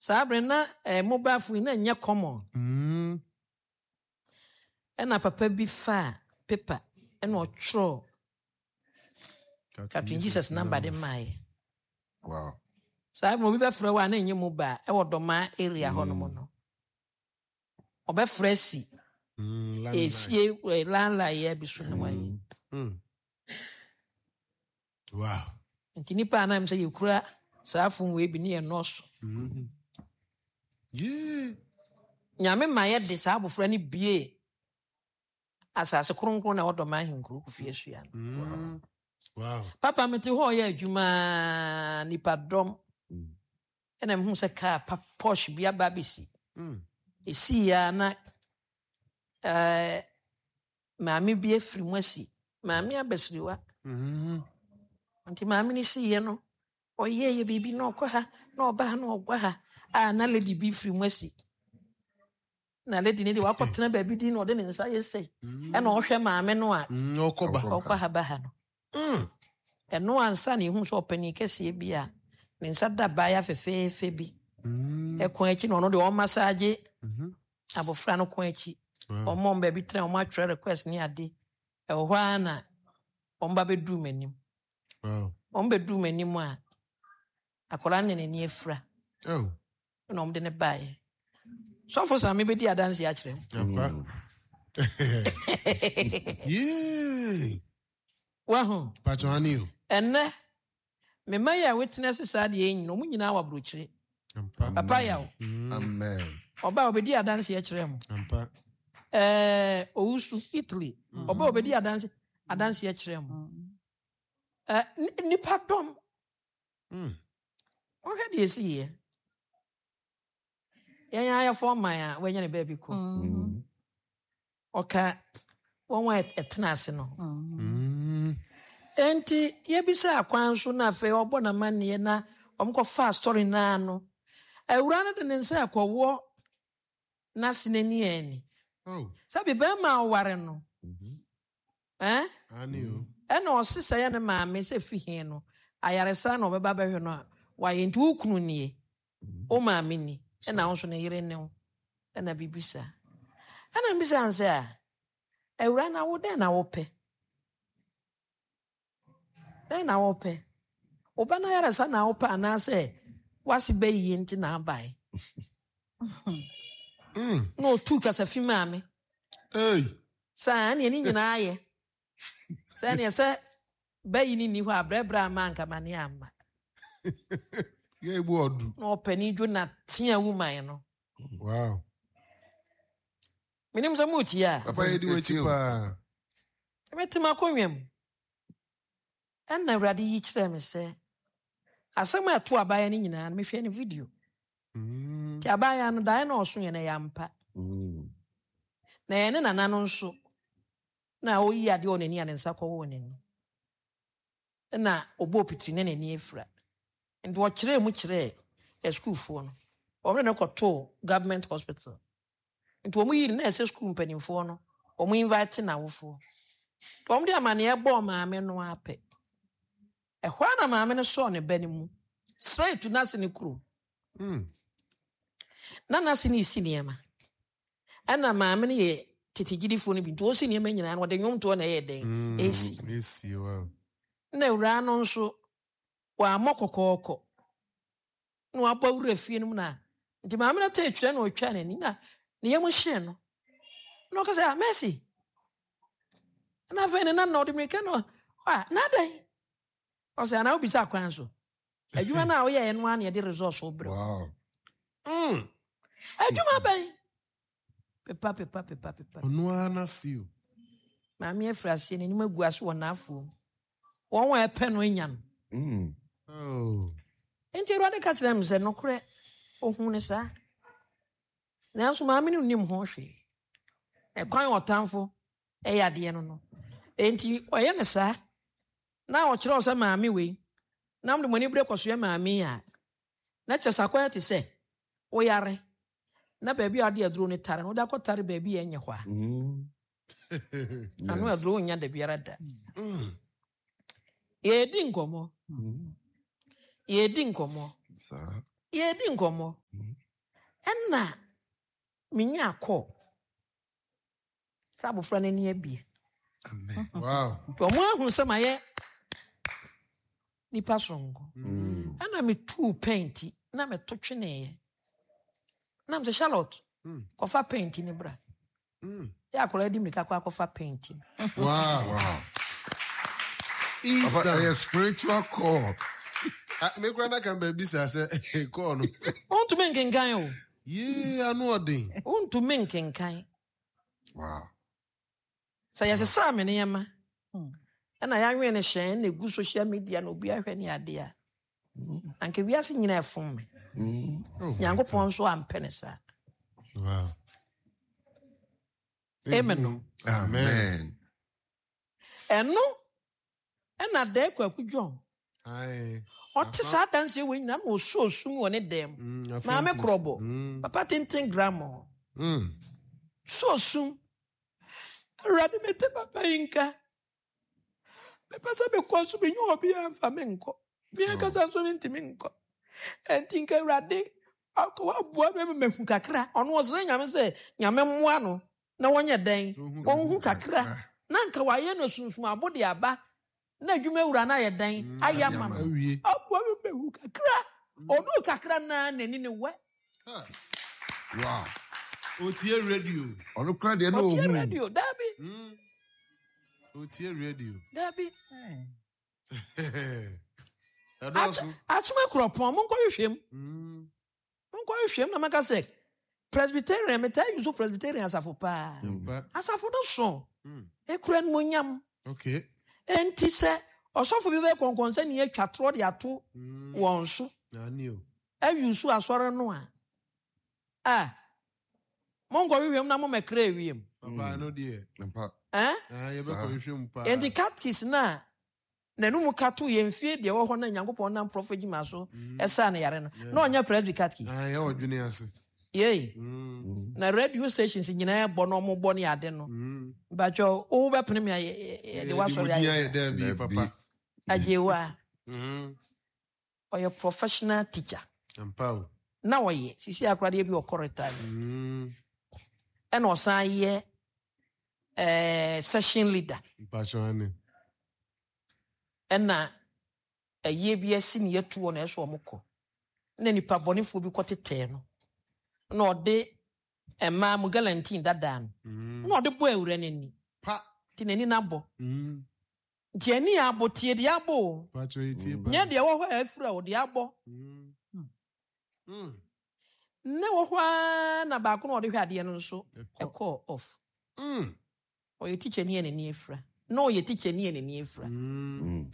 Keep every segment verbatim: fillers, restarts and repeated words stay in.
Sabrina, a mobile phone and ya common. Mm. And a papa be far, paper, and no troll. Captain Jesus number in my. Wow. So I will be for one in your mobile, or doma area honomono. Or be freshy. If ye were land like ye be soon away. Wow. And Tinipa and I'm say you cry, Safum we be near Nos. Yeah. Yame my head disable for any be as as a crunk one out of my group of years. Wow. Papa meti ho ye adwuma nipa dom ena me hu se car posh bia babisi mm esi ya na eh maami bia firi mwasi maami abesriwa mhm anti maami ni si ye no oye ye bibi no kwa ha na oba na ogwa ha a na lady bi firi mwasi na lady ni de wakotena ba bi di no de ne nsa ye sei ena ohwe maami no a okoba okwa ha ba ha no mm eno ansa na ihu so opani kese bia ne nsa da ba ya fefefe bi mm ekon achi no no de o massage mhm abofra no kon achi o mom ba bi tre o ma try request ni ade e ho ana o mba be du manim wow o mba du manim a akola ne ne ni efra oh no om de ne bae so for some me be di adanse ya kire apa yeah wahu patronio enne me maya witness sad ye nyi no mu nyina wabrochire papa yawo amen oba obedi adanse ya kire mu ampa eh ousu Italy oba obedi adanse adanse ya kire mu eh nipa dom mm o hwede esi ye yanya ya for man a wanya ne baby ko mm oka won wa etena ase no mm enti yebisa akwan so na fe obo na mane na omko fast story na no awura na de nsa akwowo na sinani eni oh sabi be ma ware no mhm eh anio ena osisa ya ne maame se fi hin no ayaresa na obeba behwe no wa yenti ukunu nie o maame ni ena won so ne yire ne ena bibisa ena mbisa anse a awura na wo de na wo pe den na wo pe oba na yaresa na wo pa na se wasi be yi nti na bai mm no tu kasa fi maame hey sa na ni nyina aye sa na se be yi ni ni ho abrebra manka mane amma ye bu odu no pani dwo na tia woman no wow minim za muti ya papa ye di wechi pa emetima konwem en na wrade yi kire me se asema to abaya ni nyina me hwe ni video mm ti abaya no dai na oso ye na yampa mm na ye ne nana no nso na oyi ade onani ane nsa ko wonani na obo pitri ne nani efra ndi wo kire mu kire e school fo no o me no ko to government hospital nti wo mu yiri na ese school mpanimfo no o mu invite na wofo to mo de amane e bo maame no ape e hwa na maame no so ne banimu straight to nasi ne kuro mm na nasi ne isi niema ana maame ne ye titigidifo no bi nti o si niema nyina no de nwom to na ye den esi esi wow na wura no nso wa mokokoko no abawura fie no na nti maame na ta etwere na otwa na ni na ne yemu hye no no ka say Messi na fe ne na no de me ka no ah na dai o say na obi sa kwan so adwuma na wo ye no an ye de resource obro wow mm adwuma ban pepa pepa pepa pepa onu ana siu maame afrase ne ni magu aso wona afo won wa epe no nya no mm oh enti ro de ka kire me se no kure ohun ne sa na so maame ni nim ho hwe e kwan otanfo e yade no no enti oye ne sa na o kire o se maame we na mde moni bre kwaso ya maame ya na chesa kwa ti se o yare na baby ade aduro ne tare no da ko tare baby enye hwa mm anu aduro nya da biara da mm ye di nkomo mm ye di nkomo sa ye di nkomo Enna minya call. Sabu frane ni ebie. Amen. Wow. To mo ahu se maye nipa songo. Mm. Ana me two paint na me to twene ye. Na me Charlotte. Mm. Kofa paint ni bra. Mm. Ya akola di mika kwa kofa paint. Wow. Wow. Easter. A spiritual call. Me granda can baby say call no. Untu men kenkan o. Yeah, anu odin. Untu men kenkan. Wow. Sa ya se sa me ne yema. Na ya nwe ne hyen na gu social media na obi ahwe ne ade a. Anke wiase nyina efom me. Oh. Nyankopon so ampe ne sa. Wow. Amen. Amen. Eno ena de kwaku John. Aye. Ote sa dance we nyina na osu osum wo ne dem. Ma me krobo. Papa tintin gramo. Mm. So osum. Radi mete papa inka. Me pasa be kwa so be nyo obi amfa me nko. Me aka sa so me ntimi nko. Entinka radi akwa bua be me hu kakra. Ono wo se nyame se nyame mmoa no na wonye den. Onhu kakra. Na nka waye no sunsun abode aba. Na adwuma wura na ye den. Ayama no. Awie. Abua be hu kakra. Odu kakra na nani ne we. Wow. Otie radio. On the credit, no. Otie radio dabi. Mm. Otie radio. Dabi. Adosu. Atuma kropon mon ko hwehwem. Mm. Mon ko hwehwem na maka se Presbyterian me tell you so Presbyterian asafo pa. But Asafo do so. mm. Ekura no nyam. Okay. Enti se osofo bi be konkon se ne atwa tro de ato won so. Na niu. Ayusu asore no a. Ah. Mon ko hwehwem na mo mekra ewiem. Papa no dear. Eh? Ah, you be ko hwehwem pa. Enti catkis na na no mu kato ye mfie de wo ho na Nyankopon na prophet ma so esa na yare no. Na onya presby catkis. Ah, ya odwene ase. Yey. Mm. Na radio stations nyina bo no mo bo ne ade no. Mm. Bajo o be pene me ye de wa so ya. Yeah, there be papa. Ajewa. Mm. Or your professional teacher. Ampao. Na wo ye sisi akra de bi o corrector. Mm. E no san ye eh session leader. Mpachwane. E na eye bi asi ne yetu na eso omko. Na nipa bonefo bi kwotete no. Na ode ema mu galantin dada no. Na ode bo awura nani. Pa. Ti nani na bo. Mm. Ti ani abo tie de abo. Pacho iti ba. Nya de wo ho afura o de abo. Mm. Mm. Ne wo ho na ba ko na ode hwade no so e call off. Mm. O ye teacher ni ene afura. No ye teacher ni ene afura. Mm.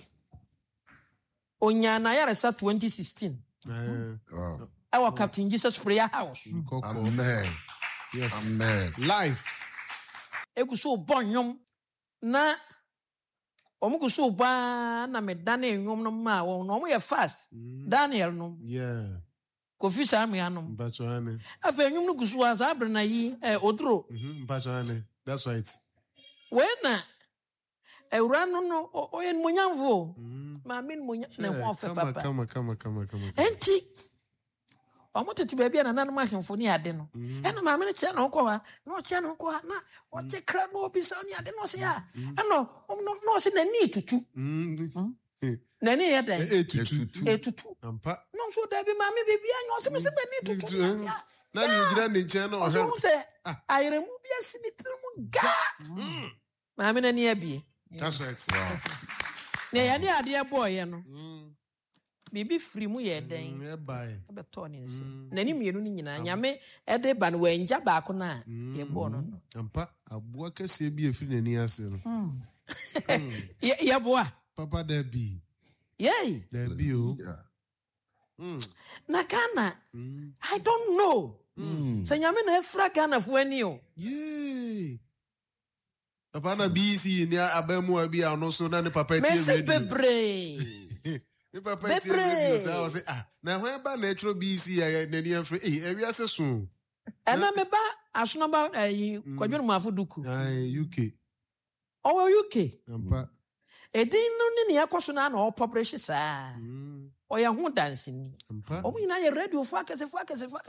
Onya na yaresa twenty sixteen. Eh. Wow. Our Captain Jesus Prayer House. Koko. Amen. Yes. Amen. Life. Ekuso bonyom na omukuso ba na me dane nwom no ma wo no mo ye fast. Daniel no. Yeah. Kofi Sami anom. Mpachwane. Afa nwom no kuso asa abre na yi eh odro. Mhm. Mpachwane. That's right. We na ewura no no oye monyamfo. Mm. Ma min monya na ho fe Come, papa. come, come, come, come. Enti omo tete ba bia na nanom ahemfo ni ade no. E na ma me che na hokọ ha, na o che na hokọ ha na o che kra no obi sa ni ade no se ya. E no no no se na ni tutu. Mm. Na ni ye den. Eh, tutu. E tutu. Ampa. No so da bi ma me bibia anya o se me se ba ni tutu. ya. Na ni ugira ni nche na O so ohwe. se ayere mu bia simitri mu ga. Ma me na ni abie. That's right. Na ya ni ade boy no. Mm. Bibi free mu ye den. Mm, bye. Abeto ni nse. Na ni mienu ni nyina nyame e de ba no wanja ba ko na ye bo no no. Ampa aboa kese bi efiri nani ase no. Ye ye boa. Papa there be. Yey. There be o. Yeah. Mm. Na Ghana. Mm. I don't know. Mm. Se nyame na efra Ghana fo ani o. Yay. Papa na B C ni abamu abi ano so na ne papa tie Mese radio. bebre. Me papa tie radio say I say ah na when ba na tro B C ya nani afre eh ewi ase so. Ena me ba asono ba eh kwadwenu mafuduku. Ai U K. Owo U K. Ampa. Edin no ni ne yakoso na na o publish saa. Mm. O ye ho dance ni. Ampa. O mu nyina ye radio fo akese fo akese fo